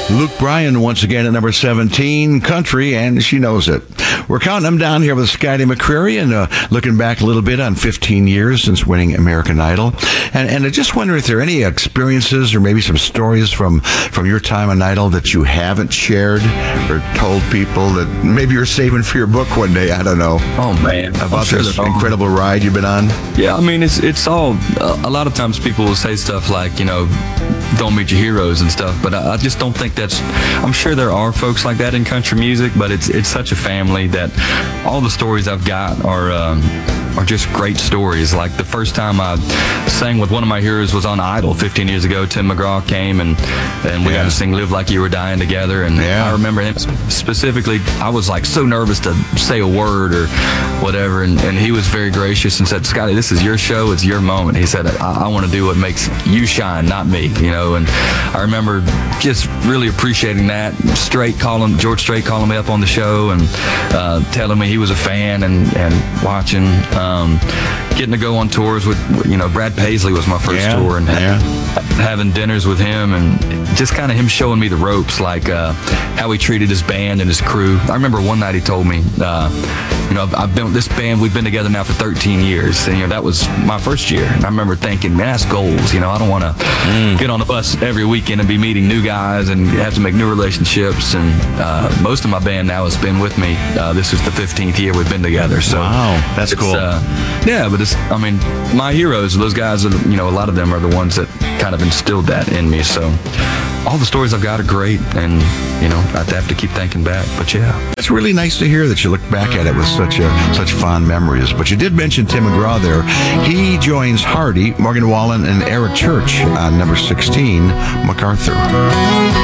Luke Bryan once again at number 17, country, and she knows it. We're counting them down here with Scotty McCreery and looking back a little bit on 15 years since winning American Idol. And I just wonder if there are any experiences or maybe some stories from your time on Idol that you haven't shared or told people that maybe you're saving for your book one day. I don't know. Oh, man. About this incredible ride you've been on? Yeah, I mean, it's all, a lot of times people will say stuff like, don't meet your heroes and stuff, but I just don't think I'm sure there are folks like that in country music, but it's such a family that all the stories I've got are just great stories. Like the first time I sang with one of my heroes was on Idol 15 years ago. Tim McGraw came and we got to sing Live Like You Were Dying together, and I remember him specifically. I was like so nervous to say a word or whatever, and he was very gracious and said, "Scotty, this is your show, it's your moment." He said, I want to do what makes you shine, not me, and I remember just really appreciating that. George Strait calling me up on the show and telling me he was a fan and watching, getting to go on tours with, Brad Paisley was my first tour, and having dinners with him, and just kind of him showing me the ropes, like how he treated his band and his crew. I remember one night he told me, I've been with this band, we've been together now for 13 years, and that was my first year. And I remember thinking, man, that's goals. I don't want to get on the bus every weekend and be meeting new guys and have to make new relationships. And most of my band now has been with me. This is the 15th year we've been together. So wow, that's cool. But my heroes, those guys are, a lot of them are the ones that kind of instilled that in me. So all the stories I've got are great, and I'd have to keep thinking back. But yeah, it's really nice to hear that you look back at it with such fond memories. But you did mention Tim McGraw there. He joins Hardy, Morgan Wallen, and Eric Church on number 16, MacArthur.